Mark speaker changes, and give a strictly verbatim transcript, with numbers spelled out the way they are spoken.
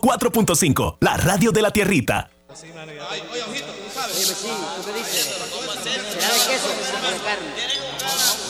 Speaker 1: cuatro punto cinco, la radio de la tierrita.
Speaker 2: Oye, sí, ¿tú qué dices? ¿Será de queso o de carne?